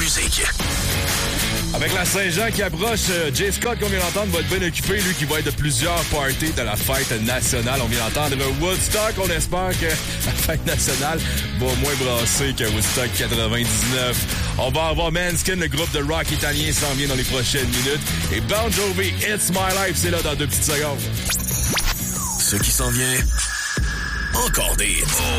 musique. Avec la Saint-Jean qui approche, Jay Scott, qu'on vient d'entendre, va être bien occupé, lui qui va être de plusieurs parties de la fête nationale. On vient d'entendre Woodstock. On espère que la fête nationale va moins brasser que Woodstock 99. On va avoir Manskin, le groupe de rock italien, s'en vient dans les prochaines minutes. Et Bon Jovi, It's My Life, c'est là dans 2 petites secondes. Ce qui s'en vient, encore des hits.